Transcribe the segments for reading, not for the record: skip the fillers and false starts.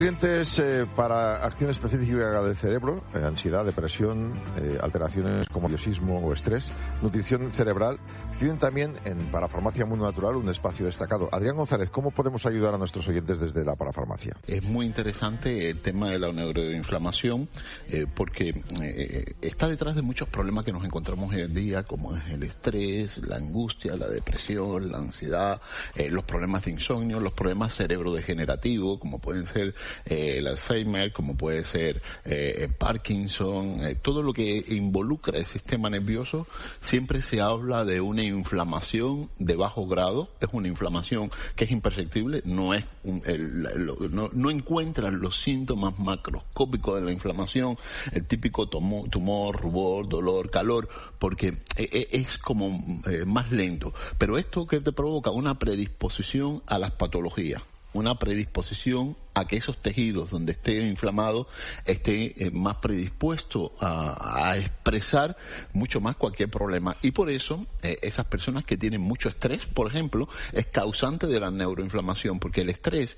Nutrientes para acción específica del cerebro, ansiedad, depresión, alteraciones como nerviosismo o estrés, nutrición cerebral, tienen también en Parafarmacia Mundo Natural un espacio destacado. Adrián González, ¿cómo podemos ayudar a nuestros oyentes desde la Parafarmacia? Es muy interesante el tema de la neuroinflamación porque está detrás de muchos problemas que nos encontramos hoy en día, como es el estrés, la angustia, la depresión, la ansiedad, los problemas de insomnio, los problemas cerebrodegenerativos, como pueden ser el Alzheimer, como puede ser Parkinson, todo lo que involucra el sistema nervioso. Siempre se habla de una inflamación de bajo grado. Es una inflamación que es imperceptible, no encuentran los síntomas macroscópicos de la inflamación, el típico tumor, rubor, dolor, calor, porque es como más lento. Pero esto que te provoca una predisposición a las patologías, una predisposición a que esos tejidos donde esté inflamado esté más predispuesto a expresar mucho más cualquier problema. Y por eso esas personas que tienen mucho estrés, por ejemplo, es causante de la neuroinflamación, porque el estrés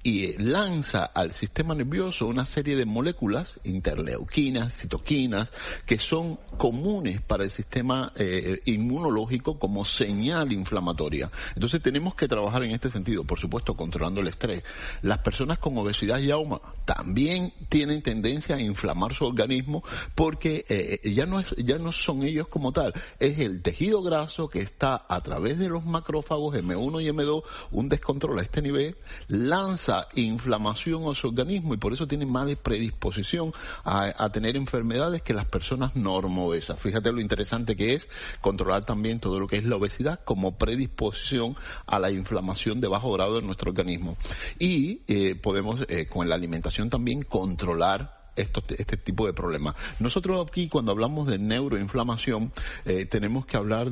lanza al sistema nervioso una serie de moléculas, interleuquinas, citoquinas, que son comunes para el sistema inmunológico como señal inflamatoria. Entonces tenemos que trabajar en este sentido, por supuesto, controlando el estrés. Las personas con obesidad y auma también tienen tendencia a inflamar su organismo porque ya no son ellos como tal, es el tejido graso que está a través de los macrófagos M1 y M2, un descontrol a este nivel, lanza inflamación a su organismo y por eso tienen más predisposición a tener enfermedades que las personas normobesas. Fíjate lo interesante que es controlar también todo lo que es la obesidad como predisposición a la inflamación de bajo grado en nuestro organismo. Y podemos con la alimentación también controlar este tipo de problemas. Nosotros aquí cuando hablamos de neuroinflamación tenemos que hablar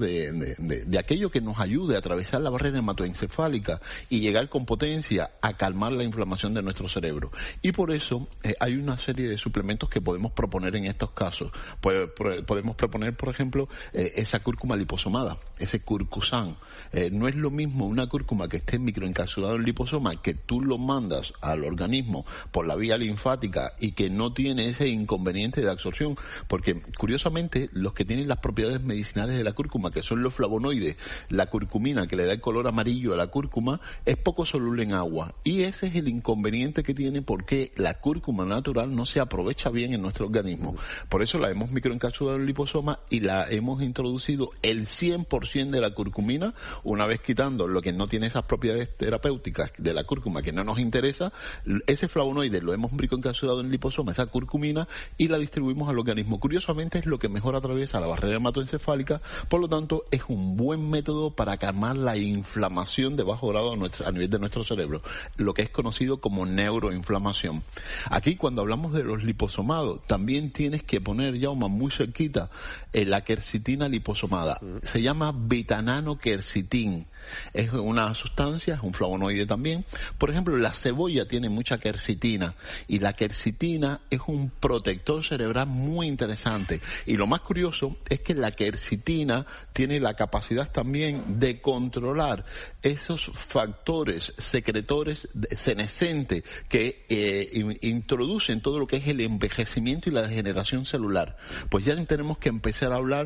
de aquello que nos ayude a atravesar la barrera hematoencefálica y llegar con potencia a calmar la inflamación de nuestro cerebro. Y por eso hay una serie de suplementos que podemos proponer en estos casos. Podemos proponer, por ejemplo, esa cúrcuma liposomada, ese curcusan. No es lo mismo una cúrcuma que esté microencapsulado en liposoma, que tú lo mandas al organismo por la vía linfática y que no tiene ese inconveniente de absorción, porque curiosamente los que tienen las propiedades medicinales de la cúrcuma, que son los flavonoides, la curcumina que le da el color amarillo a la cúrcuma, es poco soluble en agua y ese es el inconveniente que tiene porque la cúrcuma natural no se aprovecha bien en nuestro organismo. Por eso la hemos microencapsulado en liposoma y la hemos introducido el 100% de la curcumina, una vez quitando lo que no tiene esas propiedades terapéuticas de la cúrcuma que no nos interesa, ese flavonoide lo hemos microencapsulado en liposoma, esa curcumina, y la distribuimos al organismo. Curiosamente es lo que mejor atraviesa la barrera hematoencefálica, por lo tanto es un buen método para calmar la inflamación de bajo grado a nivel de nuestro cerebro, lo que es conocido como neuroinflamación. Aquí cuando hablamos de los liposomados, también tienes que poner, Jaume, muy cerquita, la quercitina liposomada. Se llama betananoquercitín. Es una sustancia, es un flavonoide también. Por ejemplo, la cebolla tiene mucha quercitina y la quercitina es un protector cerebral muy interesante. Y lo más curioso es que la quercitina tiene la capacidad también de controlar esos factores secretores senescentes que introducen todo lo que es el envejecimiento y la degeneración celular. Pues ya tenemos que empezar a hablar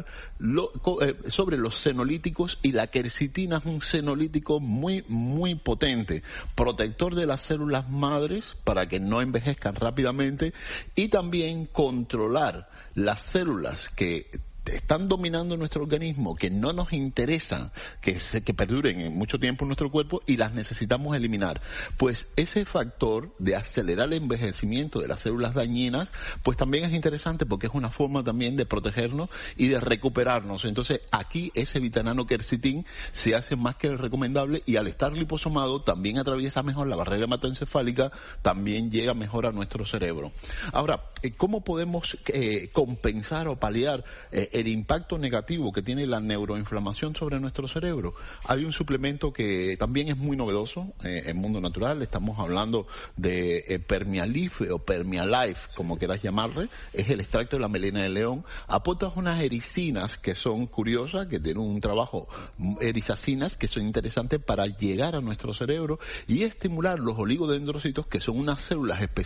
sobre los senolíticos, y la quercitina es un senolítico muy, muy potente, protector de las células madres para que no envejezcan rápidamente, y también controlar las células que están dominando nuestro organismo, que no nos interesan que perduren en mucho tiempo en nuestro cuerpo y las necesitamos eliminar. Pues ese factor de acelerar el envejecimiento de las células dañinas, pues también es interesante porque es una forma también de protegernos y de recuperarnos. Entonces aquí ese betananoquercitín se hace más que recomendable, y al estar liposomado también atraviesa mejor la barrera hematoencefálica, también llega mejor a nuestro cerebro. Ahora, ¿cómo podemos compensar o paliar el impacto negativo que tiene la neuroinflamación sobre nuestro cerebro. Hay un suplemento que también es muy novedoso en Mundo Natural. Estamos hablando de Permialife o Permialife, como quieras llamarle. Es el extracto de la melena de león. Aporta unas ericinas que son curiosas, que tienen un trabajo, erizacinas que son interesantes para llegar a nuestro cerebro y estimular los oligodendrocitos, que son unas células especiales